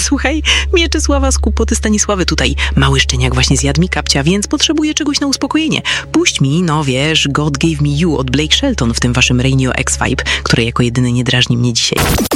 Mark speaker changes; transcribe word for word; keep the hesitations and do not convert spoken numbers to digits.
Speaker 1: Słuchaj, Mieczysława z Kłopoty Stanisławy tutaj. Mały szczeniak właśnie zjadł mi kapcia, więc potrzebuję czegoś na uspokojenie. Puść mi, no wiesz, God Gave Me You od Blake Shelton w tym waszym Radio X Vibe, który jako jedyny nie drażni mnie dzisiaj.